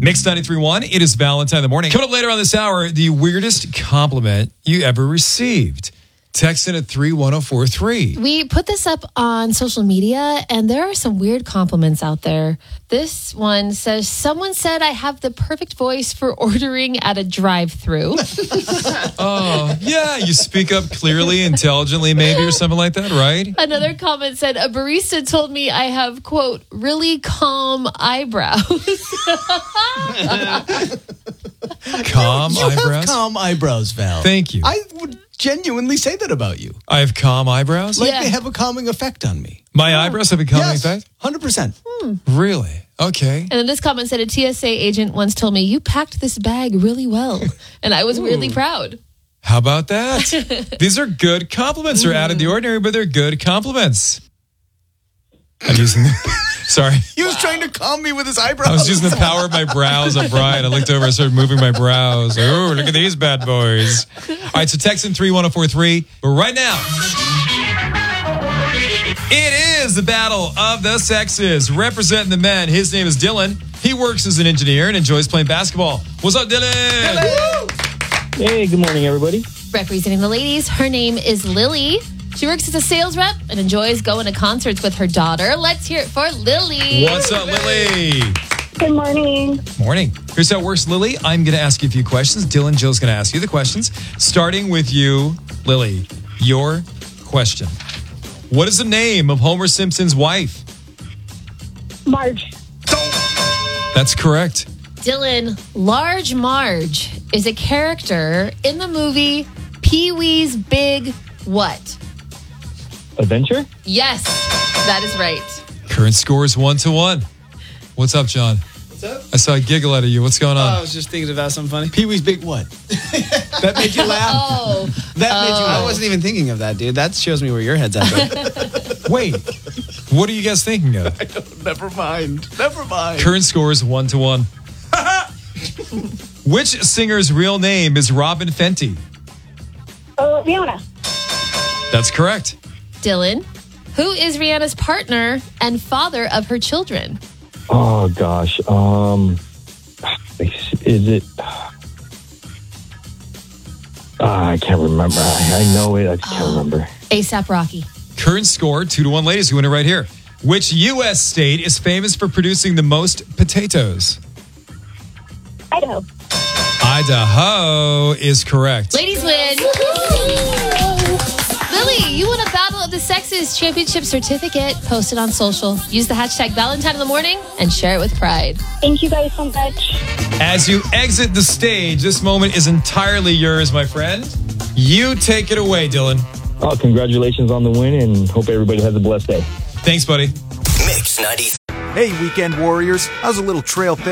Mix 93.1, it is Valentine in the morning. Coming up later on this hour, the weirdest compliment you ever received. Text in at 31043. We put this up on social media, and there are some weird compliments out there. This one says, someone said I have the perfect voice for ordering at a drive-thru. Oh, yeah, you speak up clearly, intelligently, maybe, or something like that, right? Another comment said, a barista told me I have, quote, really calm eyebrows. Calm You eyebrows? have calm eyebrows, Val. Thank you. I would genuinely say that about you. I have calm eyebrows? Like Yeah. they have a calming effect on me. My eyebrows have a calming Yes, effect? 100%. Really? Okay. And then this comment said, a TSA agent once told me, you packed this bag really well. And I was weirdly proud. How about that? These are good compliments. They're out of the ordinary, but they're good compliments. I'm using sorry. He was trying to calm me with his eyebrows. I was using the power of my brows on Brian. I looked over and started moving my brows. Oh, look at these bad boys. All right, so text in 31043. But right now, it is the battle of the sexes. Representing the men, his name is Dylan. He works as an engineer and enjoys playing basketball. What's up, Dylan? Hello. Hey, good morning, everybody. Representing the ladies, her name is Lily. She works as a sales rep and enjoys going to concerts with her daughter. Let's hear it for Lily. What's up, Lily? Good morning. Morning. Here's how it works, Lily. I'm going to ask you a few questions. Dylan, Jill's going to ask you the questions. Starting with you, Lily. Your question. What is the name of Homer Simpson's wife? Marge. That's correct. Dylan, Large Marge is a character in the movie Pee-wee's Big what? Adventure? Yes, that is right. Current score is 1-1. What's up, John? What's up? I saw a giggle out of you. What's going I on? was just thinking about something funny. Pee-wee's Big what? That made you laugh? Oh, That made you I laugh? wasn't even thinking of that, dude. That shows me where your head's at. Wait. What are you guys thinking of? Never mind. Never mind. Current score is 1-1. Which singer's real name is Robin Fenty? Rihanna. That's correct. Dylan, who is Rihanna's partner and father of her children? Oh, gosh. Is it... I can't remember. I know it. I just can't remember. A$AP Rocky. Current score 2-1, ladies. You win it right here. Which U.S. state is famous for producing the most potatoes? Idaho. Idaho is correct. Ladies win. Lily, you won a Battle of the Sexes Championship certificate posted on social. Use the hashtag Valentine in the morning and share it with pride. Thank you guys so much. As you exit the stage, this moment is entirely yours, my friend. You take it away, Dylan. Oh, congratulations on the win, and hope everybody has a blessed day. Thanks, buddy. Mix 90. Hey, weekend warriors. How's a little trail